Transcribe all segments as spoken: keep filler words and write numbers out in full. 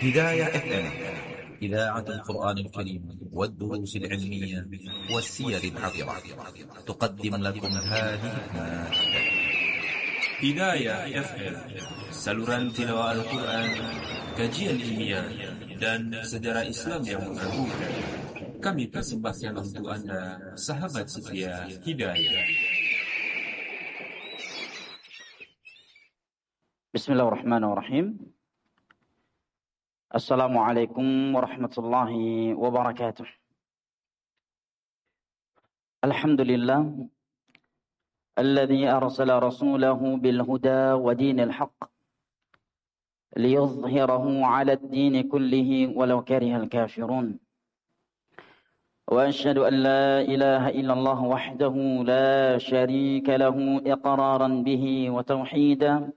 هداية اف ام، إذاعة القرآن الكريم والدروس العلمية والسير العطرة، تقدم لكم هذه المادة. Hidayah F M, saluran tilawah Al-Quran, kajian ilmiah, dan sejarah Islam yang mengagumkan. Kami persembahkan untuk Anda, sahabat setia Hidayah. Bismillahirrahmanirrahim. Assalamualaikum warahmatullahi wabarakatuh. Alhamdulillah alladhi arsala rasulahu bil huda wa dinil haqq liyudhhirahu 'ala ad-din kullihi walau karihal kafirun. Wa asyhadu an la ilaha illallah wahdahu la syarika lahu iqraran bihi wa tauhidan.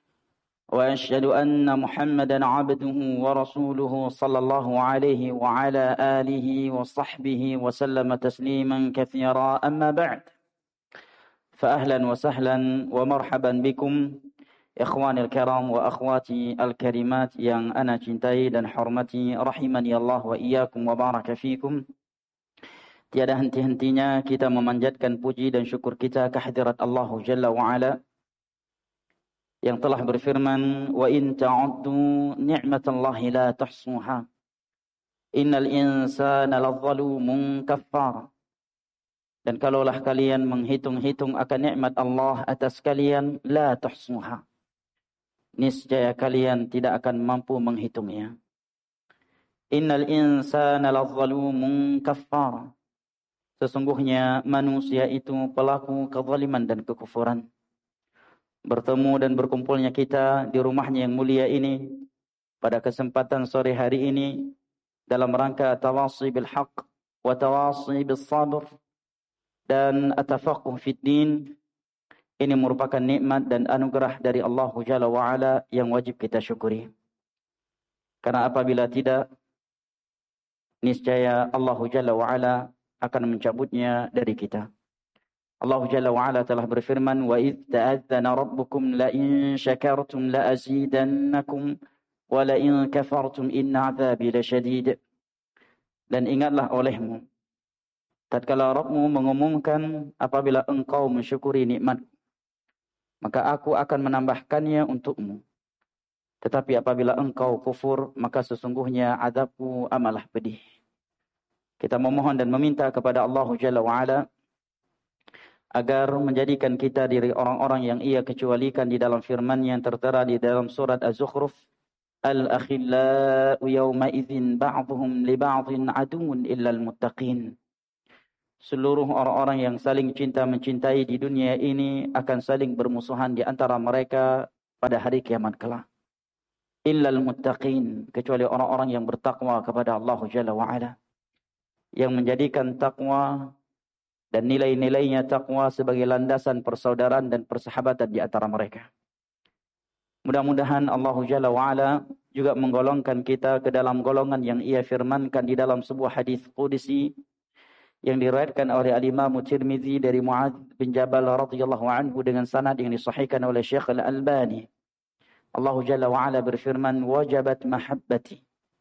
وأشهد أن محمدا عبده ورسوله صلى الله عليه وعلى آله وصحبه وسلم تسليما كثيرا أما بعد فأهلا وسهلا ومرحبا بكم إخواني الكرام وأخواتي الكريمات yang أنا cintai dan hormati rahimani Allah wa iyyakum wa baraka fikum. Tiada henti-hentinya kita memanjatkan puji dan syukur kita kehadirat Allah Jalla wa Ala yang telah berfirman, wa in ta'uddu ni'matallahi la tuhsuha innal insana ladzalumun kaffar. Dan kalaulah kalian menghitung-hitung akan nikmat Allah atas kalian, la tuhsuha, niscaya kalian tidak akan mampu menghitungnya. Innal insana ladzalumun kaffar, sesungguhnya manusia itu pelaku kezaliman dan kekufuran. Bertemu dan berkumpulnya kita di rumahnya yang mulia ini pada kesempatan sore hari ini dalam rangka tawasi bil haqq wa tawasi bis sabr dan atafaqquh fid din, ini merupakan nikmat dan anugerah dari Allah Jalla wa Ala yang wajib kita syukuri. Karena apabila tidak, niscaya Allah Jalla wa Ala akan mencabutnya dari kita. Allah Jalla wa Ala telah berfirman, wa idh ta'adzana rabbukum la in syakartum la azidannakum wa la in kafartum inna 'adzabi lasyadid. Dan ingatlah olehmu tatkala Rabbmu mengumumkan, apabila engkau mensyukuri nikmat maka aku akan menambahkannya untukmu, tetapi apabila engkau kufur maka sesungguhnya azabku amalah pedih. Kita memohon dan meminta kepada Allah Jalla wa Ala agar menjadikan kita dari orang-orang yang ia kecualikan di dalam firman yang tertera di dalam surat Az-Zukhruf, Al-akhillau yawma idzin ba'dhum li ba'dhin aduwwun illal muttaqin. Seluruh orang-orang yang saling cinta mencintai di dunia ini akan saling bermusuhan di antara mereka pada hari kiamat kelak. Illal muttaqin, kecuali orang-orang yang bertakwa kepada Allah Jalla wa Ala, yang menjadikan takwa dan nilai-nilainya takwa sebagai landasan persaudaraan dan persahabatan di antara mereka. Mudah-mudahan Allah Jalla wa Ala juga menggolongkan kita ke dalam golongan yang ia firmankan di dalam sebuah hadis qudsi yang diriwayatkan oleh Al-Imam Tirmizi dari Muadz bin Jabal radhiyallahu anhu dengan sanad yang disahihkan oleh Syekh Al-Albani. Allah Jalla wa Ala berfirman, wajabat mahabbati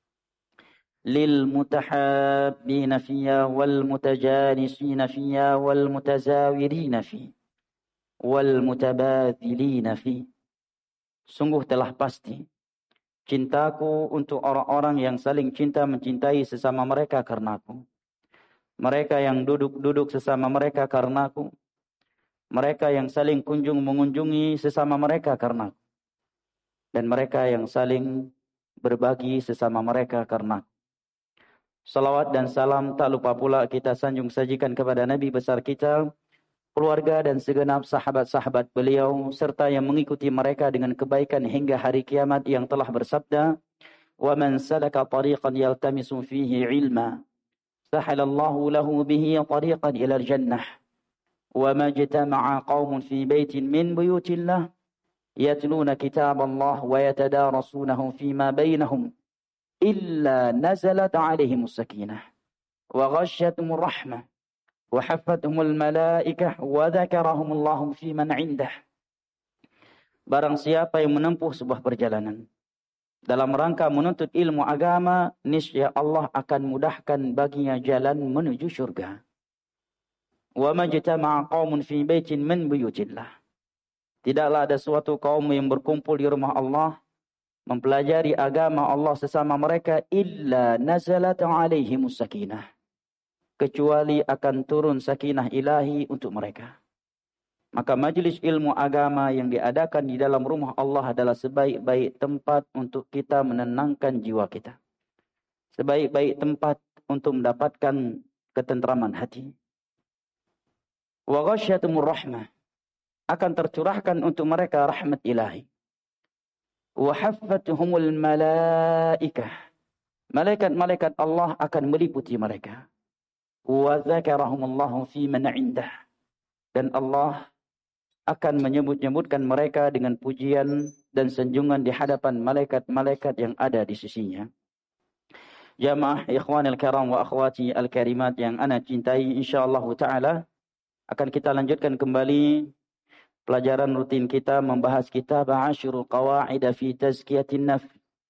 lil mutahabbina fiyya wal mutajanisina fiyya wal mutazawirina fi wal mutabadhilina fi. Sungguh telah pasti cintaku untuk orang-orang yang saling cinta mencintai sesama mereka karenaku, mereka yang duduk-duduk sesama mereka karenaku, mereka yang saling kunjung mengunjungi sesama mereka karenaku, dan mereka yang saling berbagi sesama mereka karenaku. Salawat dan salam tak lupa pula kita sanjung sajikan kepada Nabi besar kita, keluarga dan segenap sahabat-sahabat beliau, serta yang mengikuti mereka dengan kebaikan hingga hari kiamat, yang telah bersabda, wa man salaka tariqan yaltamisu fihi ilma sahalallahu lahu bihi tariqan ila al-jannah wa ma jatama'a qaumun fi baitin min buyutillah yatluna kitab Allah wa yatadarasunahu fima bainahum illa nazalat alaihimus sakinah wa ghashyatumur rahmah wa haffathumul malaikah wa dzakarahumullahu fi man 'indah. Barang siapa yang menempuh sebuah perjalanan dalam rangka menuntut ilmu agama, niscaya Allah akan mudahkan baginya jalan menuju syurga. Wa majtama'a qaumun fi baitin min buyutillah. Tidaklah ada suatu kaum yang berkumpul di rumah Allah mempelajari agama Allah sesama mereka illa nazalat 'alaihimus sakinah. Kecuali akan turun sakinah ilahi untuk mereka. Maka majlis ilmu agama yang diadakan di dalam rumah Allah adalah sebaik-baik tempat untuk kita menenangkan jiwa kita. Sebaik-baik tempat untuk mendapatkan ketentraman hati. Wa ghasyatumur rahmah. Akan tercurahkan untuk mereka rahmat ilahi. Wa haffatuhumul malaikah. Malaikat-malaikat Allah akan meliputi mereka. Wa dzakarahumullahu fi man 'indah. Dan Allah akan menyebut-nyebutkan mereka dengan pujian dan sanjungan di hadapan malaikat-malaikat yang ada di sisinya. Jamaah ikhwanil kiram wa akhwati al-karimat yang ana cintai, insyaallah taala akan kita lanjutkan kembali pelajaran rutin kita membahas kitab Asyurul Qawaid fi Tazkiyatin Nafs.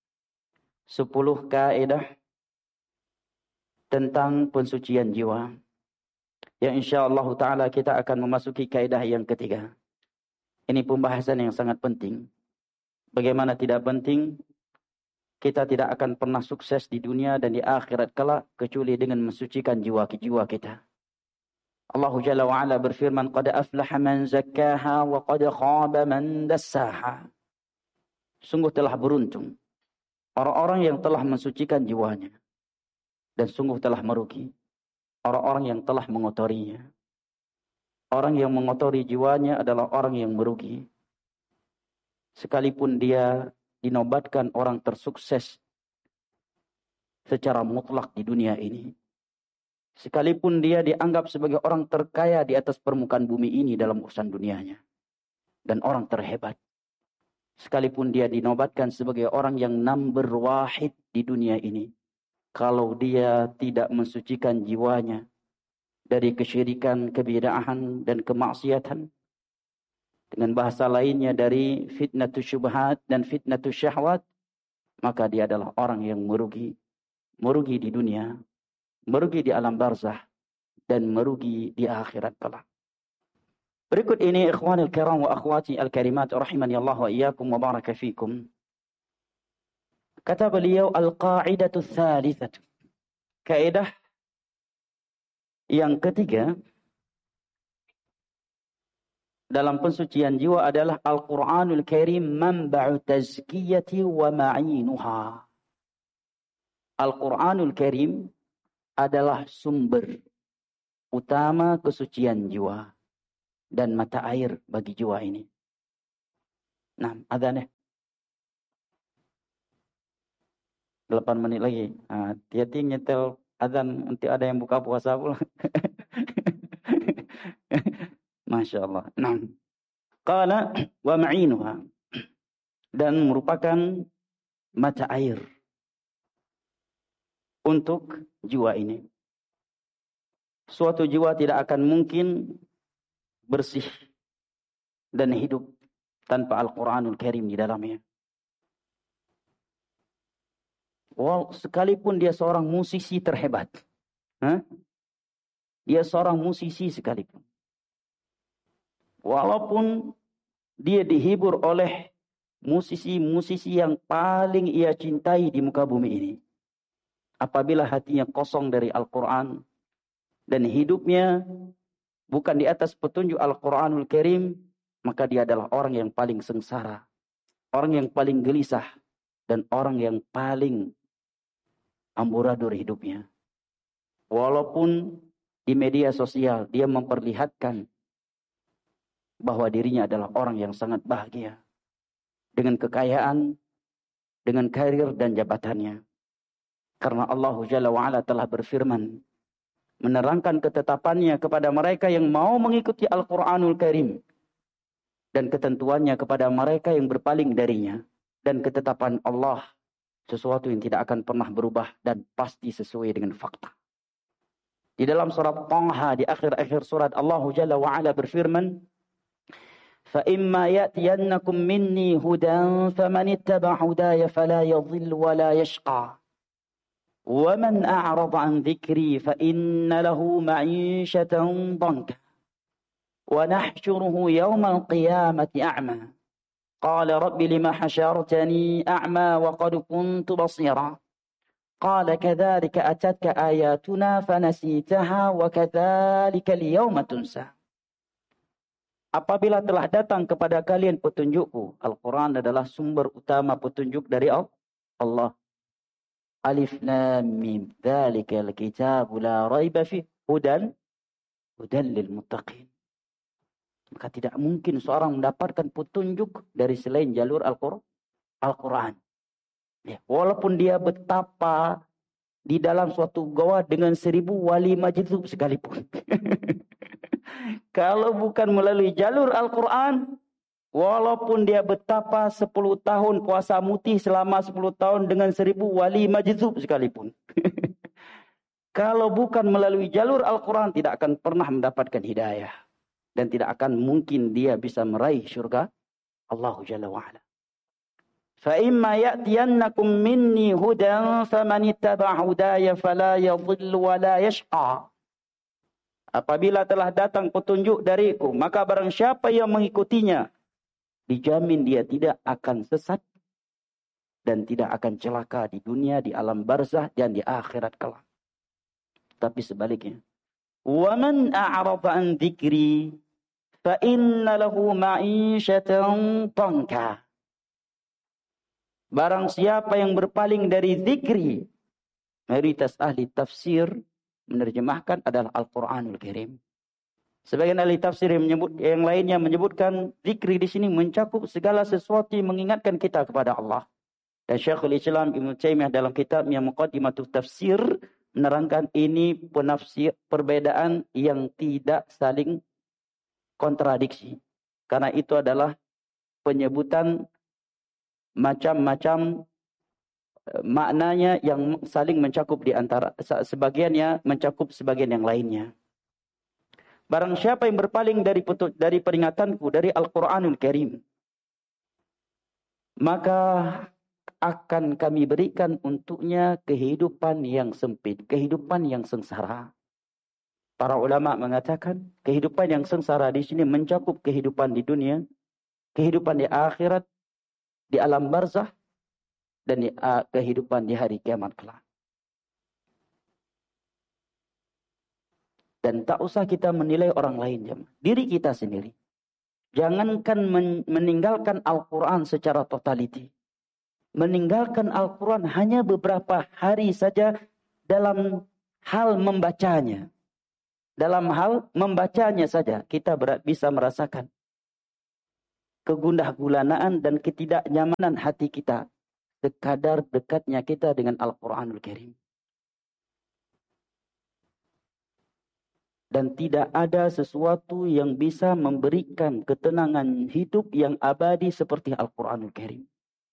sepuluh kaidah tentang pensucian jiwa. Yang insyaallah taala kita akan memasuki kaidah yang ketiga. Ini pembahasan yang sangat penting. Bagaimana tidak penting? Kita tidak akan pernah sukses di dunia dan di akhirat kelak kecuali dengan mensucikan jiwa-jiwa kita. Allah Jalla wa Ala berfirman, "Qad aflaha man zakkaha wa qad khaba man dassaha." Sungguh telah beruntung orang-orang yang telah mensucikan jiwanya, dan sungguh telah merugi orang-orang yang telah mengotorinya. Orang yang mengotori jiwanya adalah orang yang merugi. Sekalipun dia dinobatkan orang tersukses secara mutlak di dunia ini. Sekalipun dia dianggap sebagai orang terkaya di atas permukaan bumi ini dalam urusan dunianya. Dan orang terhebat. Sekalipun dia dinobatkan sebagai orang yang number wahid di dunia ini. Kalau dia tidak mensucikan jiwanya dari kesyirikan, kebid'ahan, dan kemaksiatan. Dengan bahasa lainnya dari fitnatus syubhat dan fitnatus syahwat. Maka dia adalah orang yang merugi. Merugi di dunia. Merugi di alam barzah. Dan merugi di akhirat kelak. Berikut ini ikhwanil kiram wa akhwati al-karimat rahimani Allah wa iyyakum wa baraka fikum. Kata beliau al-qa'idatu tsalitsatu. Kaidah yang ketiga dalam pensucian jiwa adalah Al-Quranul Karim manba'u tazkiyati wa ma'inuha. Al-Quranul Karim adalah sumber utama kesucian jiwa dan mata air bagi jiwa ini. Nah, adzan ya. delapan menit lagi. Nah, hati-hati nyetel adzan, nanti ada yang buka puasa pula. Masya Allah. Nah, qala wa ma'inuha, dan merupakan mata air untuk jiwa ini. Suatu jiwa tidak akan mungkin bersih dan hidup tanpa Al-Quranul Karim di dalamnya. Wal, sekalipun dia seorang musisi terhebat. Hah? Dia seorang musisi sekalipun. Walaupun dia dihibur oleh musisi-musisi yang paling ia cintai di muka bumi ini. Apabila hatinya kosong dari Al-Quran dan hidupnya bukan di atas petunjuk Al-Quranul Karim, maka dia adalah orang yang paling sengsara, orang yang paling gelisah, dan orang yang paling amburadul hidupnya. Walaupun di media sosial dia memperlihatkan bahwa dirinya adalah orang yang sangat bahagia dengan kekayaan, dengan karir dan jabatannya. Karena Allah Jalla wa'ala telah berfirman menerangkan ketetapannya kepada mereka yang mau mengikuti Al-Quranul Karim, dan ketentuannya kepada mereka yang berpaling darinya. Dan ketetapan Allah sesuatu yang tidak akan pernah berubah dan pasti sesuai dengan fakta. Di dalam surat Taha di akhir-akhir surat Allah Jalla wa'ala berfirman, فإما يأتينكم مني هدى فمن اتبع هداي فلا يضل ولا يشقى ومن أعرض عن ذكري فإن له معيشة ضنكا ونحشره يوم القيامة أعمى قال رب لما حشرتني أعمى وقد كنت بصيرا قال كذلك أتتك آياتنا فنسيتها وكذلك اليوم تنسى. Apabila telah datang kepada kalian petunjukku, Al-Quran adalah sumber utama petunjuk dari Allah. Alif Lam Mim, dzalikal kitabu la raiba fihi hudan hudan lil muttaqin. Maka tidak mungkin seorang mendapatkan petunjuk dari selain jalur Al-Quran. Ya, walaupun dia betapa di dalam suatu goa dengan seribu wali majdzub sekalipun. Kalau bukan melalui jalur Al-Quran, walaupun dia betapa sepuluh tahun puasa mutih selama sepuluh tahun dengan seribu wali majdzub sekalipun. Kalau bukan melalui jalur Al-Quran, tidak akan pernah mendapatkan hidayah. Dan tidak akan mungkin dia bisa meraih syurga Allah Jalla wa'ala. فَإِمَّا يَأْتِيَنَّكُمْ مِنِّي هُدًى فَمَنِ اتَّبَعَ هُدَايَ فَلَا يَضِلُّ وَلَا يَشْقَى. Apabila telah datang petunjuk dariku, maka barang siapa yang mengikutinya, dijamin dia tidak akan sesat dan tidak akan celaka di dunia, di alam barzah dan di akhirat kelak. Tapi sebaliknya, وَمَنْ أَعْرَضَ عَنْ ذِكْرِي فَإِنَّ لَهُ مَعِيشَةً ضَنكًا. Barang siapa yang berpaling dari zikri, mayoritas ahli tafsir menerjemahkan adalah Al-Quranul Karim. Sebagian ahli tafsir yang menyebut, yang lainnya menyebutkan zikri di sini mencakup segala sesuatu yang mengingatkan kita kepada Allah. Dan Syekhul Islam Ibnu Taimiyah dalam kitabnya Muqaddimatul Tafsir menerangkan ini penafsir perbedaan yang tidak saling kontradiksi. Karena itu adalah penyebutan macam-macam maknanya yang saling mencakup di antara sebagiannya mencakup sebagian yang lainnya. Barang siapa yang berpaling dari dari peringatanku dari Al-Qur'anul Karim, maka akan kami berikan untuknya kehidupan yang sempit, kehidupan yang sengsara. Para ulama mengatakan kehidupan yang sengsara di sini mencakup kehidupan di dunia, kehidupan di akhirat, di alam barzah, dan di, uh, kehidupan di hari kiamat kelak. Dan tak usah kita menilai orang lain, jemaah. Diri kita sendiri. Jangankan men- meninggalkan Al-Quran secara totaliti. Meninggalkan Al-Quran hanya beberapa hari saja dalam hal membacanya. Dalam hal membacanya saja kita ber- bisa merasakan kegundah gulanaan dan ketidaknyamanan hati kita sekadar dekatnya kita dengan Al-Quranul Karim. Dan tidak ada sesuatu yang bisa memberikan ketenangan hidup yang abadi seperti Al-Quranul Karim.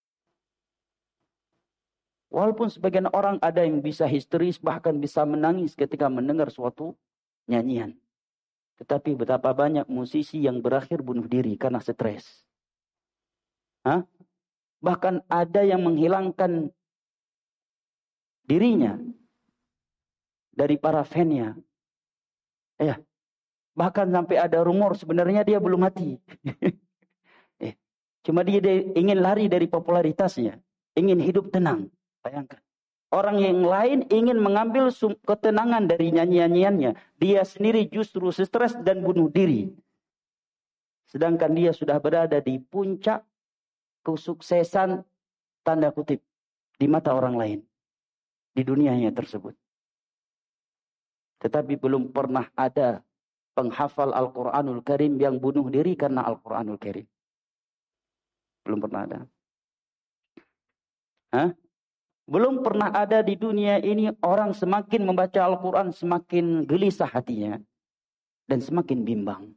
Walaupun sebagian orang ada yang bisa histeris, bahkan bisa menangis ketika mendengar suatu nyanyian. Tetapi betapa banyak musisi yang berakhir bunuh diri karena stres. Hah? Bahkan ada yang menghilangkan dirinya dari para fan-nya. Ya. Bahkan sampai ada rumor sebenarnya dia belum mati. eh, cuma dia, dia ingin lari dari popularitasnya. Ingin hidup tenang. Bayangkan. Orang yang lain ingin mengambil ketenangan dari nyanyian-nyanyiannya. Dia sendiri justru stres dan bunuh diri. Sedangkan dia sudah berada di puncak kesuksesan tanda kutip di mata orang lain. Di dunianya tersebut. Tetapi belum pernah ada penghafal Al-Quranul Karim yang bunuh diri karena Al-Quranul Karim. Belum pernah ada. Hah? Belum pernah ada di dunia ini orang semakin membaca Al-Quran semakin gelisah hatinya. Dan semakin bimbang.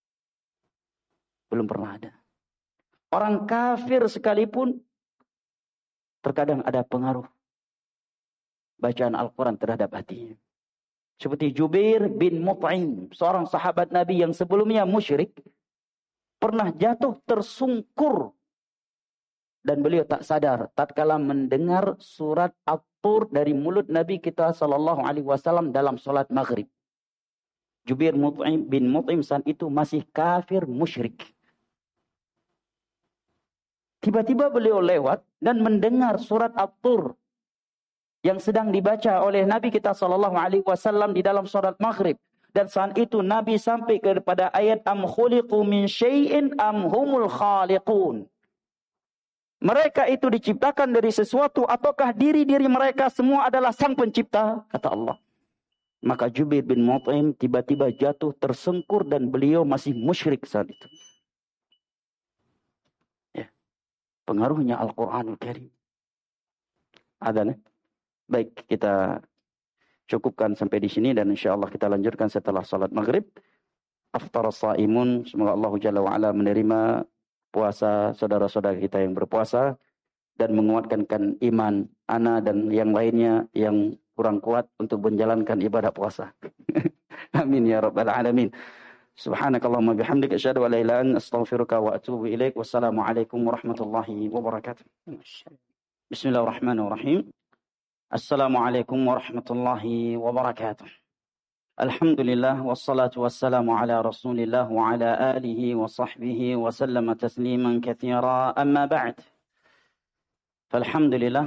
Belum pernah ada. Orang kafir sekalipun terkadang ada pengaruh bacaan Al-Quran terhadap hatinya. Seperti Jubair bin Mut'im, seorang sahabat Nabi yang sebelumnya musyrik. pernah jatuh tersungkur dan beliau tak sadar tatkala mendengar surat At-Tur dari mulut Nabi kita sallallahu alaihi wasallam dalam salat maghrib. Jubair Mut'im bin Mut'im saat itu masih kafir musyrik. Tiba-tiba beliau lewat dan mendengar surat At-Tur yang sedang dibaca oleh Nabi kita sallallahu alaihi wasallam di dalam salat maghrib. Dan saat itu Nabi sampai kepada ayat am khuliqu min syai'in am humul khaliqun. Mereka itu diciptakan dari sesuatu ataukah diri-diri mereka semua adalah sang pencipta? Kata Allah. Maka Jubair bin Mut'im tiba-tiba jatuh tersungkur dan beliau masih musyrik saat itu. Ya. Pengaruhnya Al-Quranul Karim. Ada nih? Baik, kita cukupkan sampai di sini dan insyaAllah kita lanjutkan setelah salat maghrib. Aftara saimun. Semoga Allah Jalla wa'ala menerima puasa saudara-saudara kita yang berpuasa dan menguatkan iman ana dan yang lainnya yang kurang kuat untuk menjalankan ibadah puasa. Amin ya rabbal alamin. Subhanakallahumma bihamdika asyhadu an la ilaha illa anta astaghfiruka wa atubu ilaik. Wassalamualaikum warahmatullahi wabarakatuh. Bismillahirrahmanirrahim. Assalamualaikum warahmatullahi wabarakatuh. Alhamdulillah wassalatu wassalamu ala Rasulillah wa ala alihi wa sahbihi wa sallama tasliman katsira. Amma ba'd. Falhamdulillah,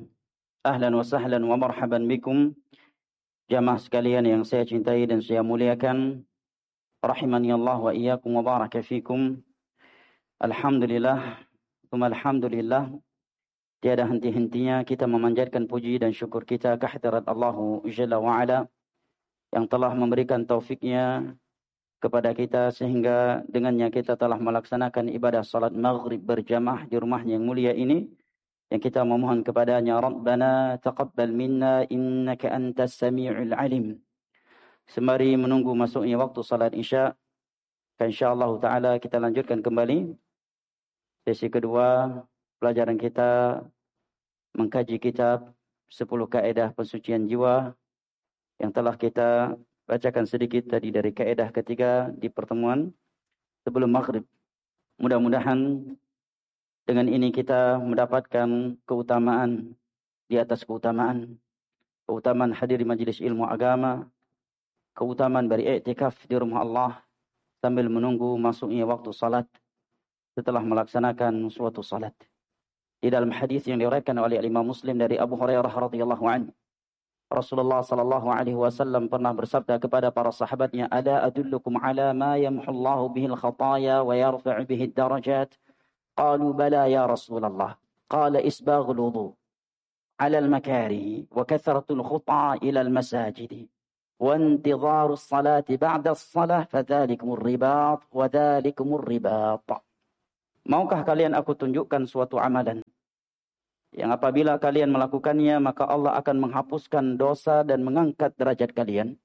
ahlan wa sahlan wa marhaban bikum jamaah sekalian yang saya cintai dan saya muliakan. Rahimani Allah wa iyyakum wa baraka fikum. Alhamdulillah, tsumma alhamdulillah. Tiada henti-hentinya kita memanjatkan puji dan syukur kita kehadirat Allah Jalla wa ala yang telah memberikan taufiknya kepada kita sehingga dengannya kita telah melaksanakan ibadah salat maghrib berjamaah di rumahnya yang mulia ini, yang kita memohon kepadanya, Rabbana taqabbal minna innaka antas sami'ul alim. Sembari menunggu masuknya waktu salat isya, insyaallah taala kita lanjutkan kembali sesi kedua pelajaran kita mengkaji kitab sepuluh Kaedah Pensucian Jiwa yang telah kita bacakan sedikit tadi dari kaedah ketiga di pertemuan sebelum maghrib. Mudah-mudahan dengan ini kita mendapatkan keutamaan di atas keutamaan. Keutamaan hadir di majelis ilmu agama, keutamaan beriktikaf di rumah Allah sambil menunggu masuknya waktu salat setelah melaksanakan suatu salat. Di dalam hadis yang diriwayatkan oleh Imam Muslim dari Abu Hurairah radhiyallahu anhu, Rasulullah sallallahu alaihi wasallam pernah bersabda kepada para sahabatnya, "Ala adullukum ala ma yamhullahu bihil khataya wa yarfa'u bihid darajat?" Qalu bala ya Rasulullah. Qala isbaghul wudu' ala al-makarih wa kathratul khut'a ila al-masajid wa intidharus salati ba'da as-salah fadhalikumur ribat wa dhalikumur ribat. Maukah kalian aku tunjukkan suatu amalan yang apabila kalian melakukannya maka Allah akan menghapuskan dosa dan mengangkat derajat kalian?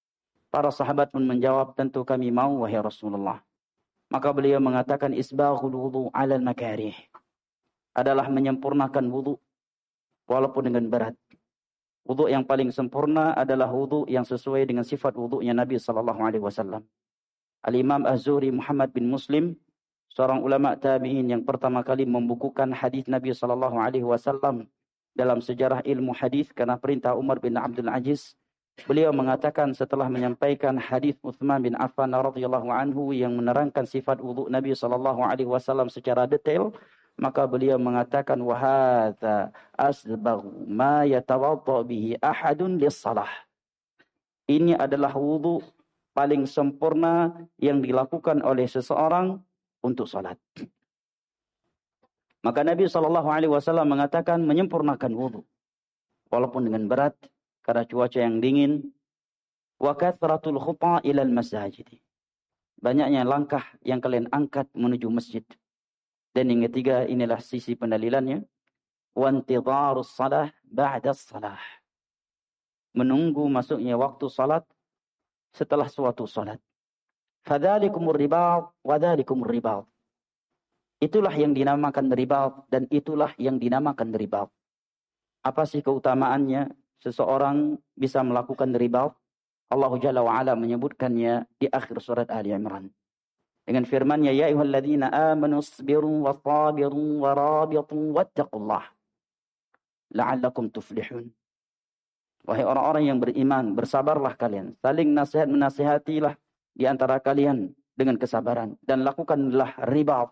Para sahabat pun menjawab, tentu kami mau wahai Rasulullah. Maka beliau mengatakan isbaghul wudu' 'alal makarih adalah menyempurnakan wudu walaupun dengan berat. Wudu yang paling sempurna adalah wudu yang sesuai dengan sifat wudunya Nabi sallallahu alaihi wasallam. Al-Imam Az-Zuhri Muhammad bin Muslim, seorang ulama tabi'in yang pertama kali membukukan hadis Nabi sallallahu alaihi wasallam dalam sejarah ilmu hadis karena perintah Umar bin Abdul Aziz. Beliau mengatakan setelah menyampaikan hadis Utsman bin Affan radhiyallahu anhu yang menerangkan sifat wudu Nabi sallallahu alaihi wasallam secara detail, maka beliau mengatakan wa hadza asbaghu ma yatawadda bihi ahadun lis-salah. Ini adalah wudu paling sempurna yang dilakukan oleh seseorang untuk salat. Maka Nabi sallallahu alaihi wasallam mengatakan menyempurnakan wudu walaupun dengan berat karena cuaca yang dingin. Wa kathratul khut'a ilal masajid. Banyaknya langkah yang kalian angkat menuju masjid. Dan yang ketiga, inilah sisi pendalilannya. Wa intidharus salah ba'da salah. Menunggu masuknya waktu salat setelah suatu salat. Fadzalikumur ribat wa dzalikumur ribat. Itulah yang dinamakan ribat dan itulah yang dinamakan ribat. Apa sih keutamaannya? Seseorang bisa melakukan ribat. Allah Jalla wa Ala menyebutkannya di akhir surat Ali Imran. dengan firman-Nya, ya ayyuhalladzina amanu isbiru wasabiru warabitu wattaqullah la'allakum tuflihun. Wahai orang-orang yang beriman, bersabarlah kalian, saling nasihat menasihatilah di antara kalian dengan kesabaran, dan lakukanlah riba,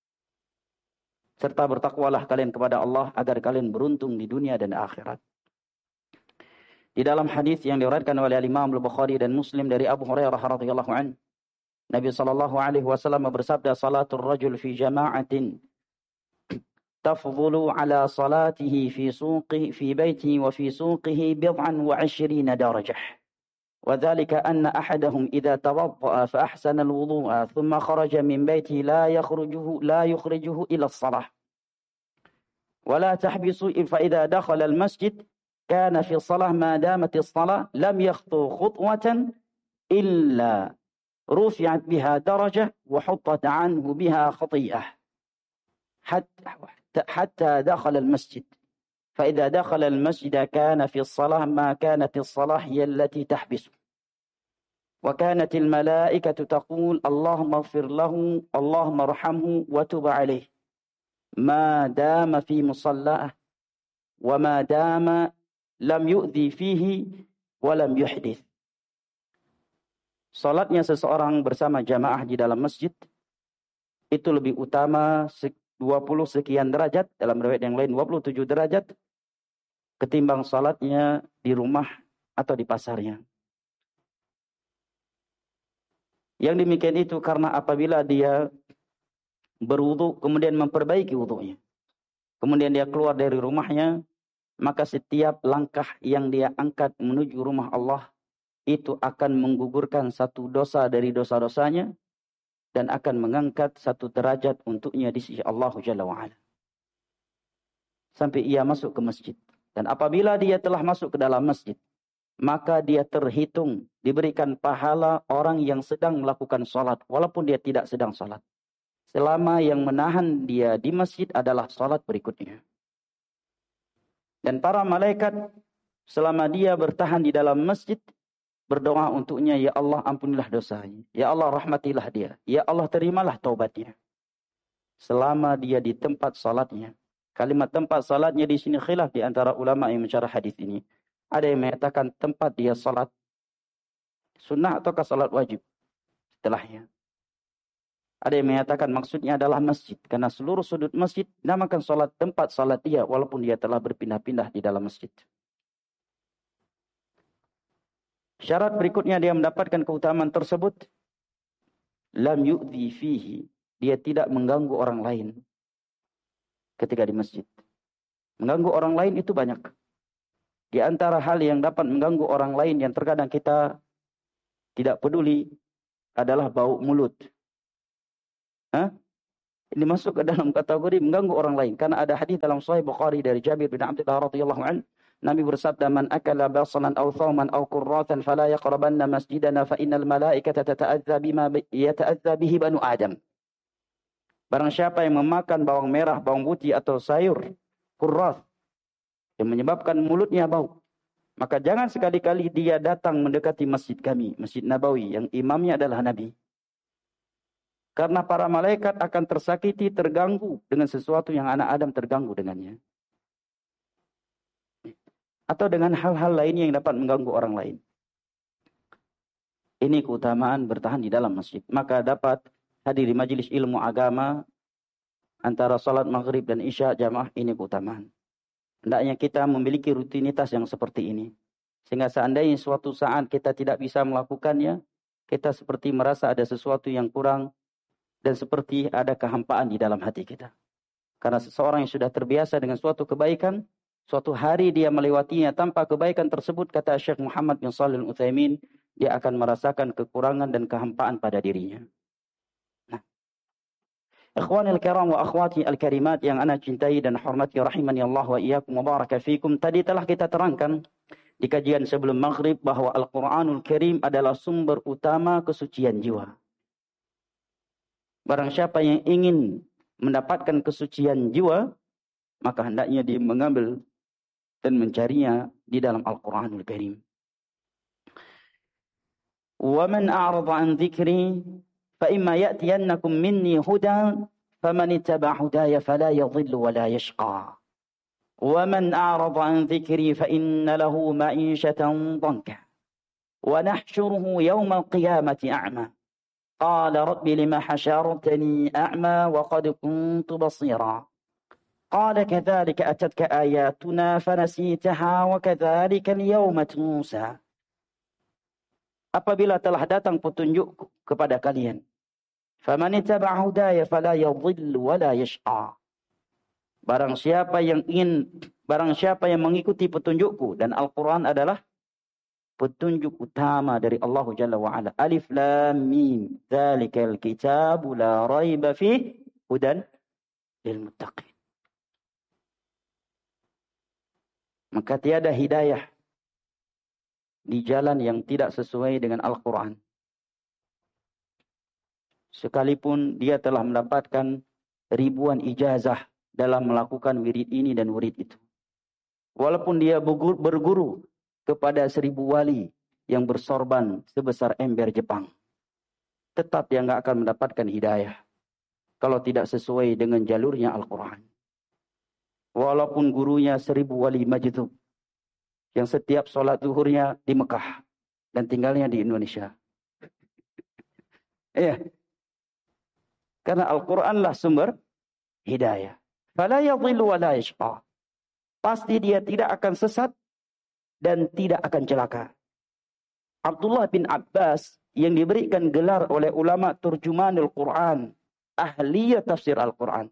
serta bertakwalah kalian kepada Allah agar kalian beruntung di dunia dan akhirat. Di dalam hadis yang diriwayatkan oleh Imam Al-Bukhari dan Muslim dari Abu Hurairah radhiyallahu anhu, Nabi sallallahu alaihi wasallam bersabda, salatul rajul fi jama'atin tafdhulu ala salatihi fi suqihi fi baitihi wa fi suqihi bid'an wa 'ishrina darajah. Wa dhalika anna ahadahum idza tawadda'a fa ahsana al-wudu'a thumma kharaja min baitihi la yakhrujuhu la yukhrijuhu ila as-salah. Wa la tahbisu fa idza dakhala al-masjid kana fi as-salah ma damat as-salah lam yakhtu khutwatan illa rufi'at biha darajah wa huttat 'anhu biha khati'ah. حتى حتى دخل المسجد فإذا دخل المسجد كان في الصلاة ما كانت الصلاة هي التي تحبسه وكانت الملائكة تقول اللهم اغفر له اللهم ارحمه وتب عليه ما دام في مصلاه وما دام لم يؤذي فيه ولم يحدث. Salatnya seseorang bersama jamaah di dalam masjid itu lebih utama dua puluh sekian derajat, dalam riwayat yang lain dua puluh tujuh derajat, ketimbang salatnya di rumah atau di pasarnya. Yang demikian itu karena apabila dia berwudu kemudian memperbaiki wudunya, kemudian dia keluar dari rumahnya, maka setiap langkah yang dia angkat menuju rumah Allah itu akan menggugurkan satu dosa dari dosa-dosanya dan akan mengangkat satu derajat untuknya di sisi Allah Jalla wa'ala. Sampai ia masuk ke masjid. Dan apabila dia telah masuk ke dalam masjid, maka dia terhitung, diberikan pahala orang yang sedang melakukan salat, walaupun dia tidak sedang salat. Selama yang menahan dia di masjid adalah salat berikutnya. Dan para malaikat, selama dia bertahan di dalam masjid, berdoa untuknya, ya Allah ampunilah dosanya, ya Allah rahmatilah dia, ya Allah terimalah taubatnya. Selama dia di tempat salatnya. Kalimat tempat salatnya di sini khilaf di antara ulama yang mensyarah hadis ini. Ada yang mengatakan tempat dia salat sunnah ataukah salat wajib setelahnya. Ada yang mengatakan maksudnya adalah masjid, karena seluruh sudut masjid namakan salat tempat salat dia walaupun dia telah berpindah-pindah di dalam masjid. Syarat berikutnya dia mendapatkan keutamaan tersebut, lam yu'dhi fihi, dia tidak mengganggu orang lain ketika di masjid. Mengganggu orang lain itu banyak. Di antara hal yang dapat mengganggu orang lain yang terkadang kita tidak peduli adalah bau mulut. Hah? Ini masuk ke dalam kategori mengganggu orang lain, karena ada hadis dalam Sahih Bukhari dari Jabir bin Abdullah radhiyallahu anhu, Nabi bersabda, man akala basalan aw thawman aw qurratan fala yaqrabanna masjidana fa innal malaikata tata'adza bima yata'adza bihi banu Adam. Barang siapa yang memakan bawang merah, bawang putih atau sayur qurrat yang menyebabkan mulutnya bau, maka jangan sekali-kali dia datang mendekati masjid kami, Masjid Nabawi yang imamnya adalah Nabi. Karena para malaikat akan tersakiti, terganggu dengan sesuatu yang anak Adam terganggu dengannya. Atau dengan hal-hal lainnya yang dapat mengganggu orang lain. Ini keutamaan bertahan di dalam masjid. Maka dapat hadir di majelis ilmu agama antara salat maghrib dan isya jamaah, ini keutamaan. Hendaknya kita memiliki rutinitas yang seperti ini. Sehingga seandainya suatu saat kita tidak bisa melakukannya, kita seperti merasa ada sesuatu yang kurang dan seperti ada kehampaan di dalam hati kita. Karena seseorang yang sudah terbiasa dengan suatu kebaikan, suatu hari dia melewatinya tanpa kebaikan tersebut, kata Syekh Muhammad bin Shalih Al-Utsaimin, dia akan merasakan kekurangan dan kehampaan pada dirinya. Nah, ikhwanil kiram wa akhwati al-karimat yang ana cintai dan hormati rahimani Allah wa iyyakum wa baraka fikum, tadi telah kita terangkan di kajian sebelum maghrib bahwa Al-Quranul Karim adalah sumber utama kesucian jiwa. Barang siapa yang ingin mendapatkan kesucian jiwa, maka hendaknya dia mengambil dan mencarinya di dalam Al-Quranul Karim. وَمَنْ أَعْرَضَ عَنْ ذِكْرِي فإما يأتينكم مني هدى فمن اتبع هداي فلا يضل ولا يشقى ومن أعرض عن ذكري فإن له معيشة ضنكا ونحشره يوم القيامة أعمى قال رب لما حشرتني أعمى وقد كنت بصيرا قال كذلك أتتك آياتنا فنسيتها وكذلك اليوم تنسى. Apabila telah datang petunjukku kepada kalian, faman ittaba'a hudaya fala yadhillu wala yashqa. Barang siapa yang ingin, barang siapa yang mengikuti petunjukku, dan Al-Quran adalah petunjuk utama dari Allah Jalla wa Ala. Alif Lam Mim. Dzalikal kitabu la raiba fihi hudan lil muttaqin. Maka tiada hidayah di jalan yang tidak sesuai dengan Al-Quran. Sekalipun dia telah mendapatkan ribuan ijazah dalam melakukan wirid ini dan wirid itu. Walaupun dia berguru kepada seribu wali yang bersorban sebesar ember Jepang, tetap dia nggak akan mendapatkan hidayah kalau tidak sesuai dengan jalurnya Al-Quran. Walaupun gurunya seribu wali majdub yang setiap sholat zuhurnya di Mekah dan tinggalnya di Indonesia. Iya. Karena Al-Quranlah sumber hidayah. Fala yadhillu wa la yashqa. Pasti dia tidak akan sesat dan tidak akan celaka. Abdullah bin Abbas yang diberikan gelar oleh ulama turjumanul Quran, ahliyah tafsir Al-Quran.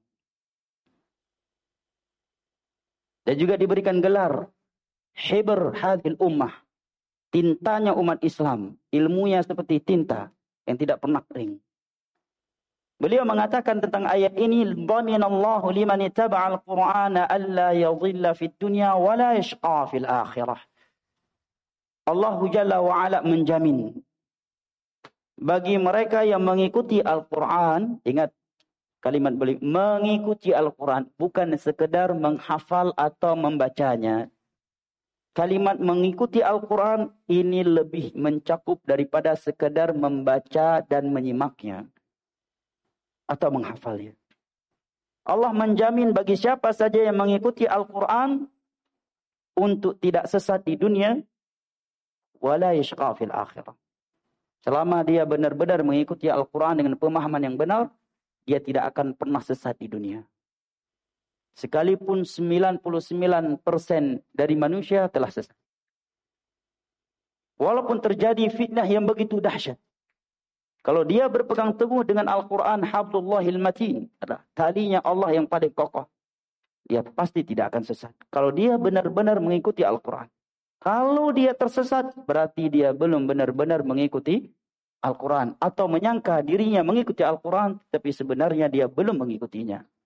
Dan juga diberikan gelar Hibr hadhil ummah, tintanya umat Islam, ilmunya seperti tinta yang tidak pernah kering. Beliau mengatakan tentang ayat ini, dhaminallahu liman ittaba'al qur'ana alla yadhilla fid dunya wa la yashqa fil akhirah. Allah Jalla wa Ala menjamin bagi mereka yang mengikuti Al-Quran, ingat kalimat beliau, mengikuti Al-Quran, bukan sekedar menghafal atau membacanya. Kalimat mengikuti Al-Quran ini lebih mencakup daripada sekedar membaca dan menyimaknya atau menghafalnya. Allah menjamin bagi siapa saja yang mengikuti Al-Quran untuk tidak sesat di dunia, wala yashqa fil akhirah. Selama dia benar-benar mengikuti Al-Quran dengan pemahaman yang benar, dia tidak akan pernah sesat di dunia. Sekalipun sembilan puluh sembilan persen dari manusia telah sesat. Walaupun terjadi fitnah yang begitu dahsyat, kalau dia berpegang teguh dengan Al-Quran, hablullahil matin, talinya Allah yang paling kokoh, dia pasti tidak akan sesat. Kalau dia benar-benar mengikuti Al-Quran. Kalau dia tersesat, berarti dia belum benar-benar mengikuti Al-Quran. Atau menyangka dirinya mengikuti Al-Quran, tapi sebenarnya dia belum mengikutinya.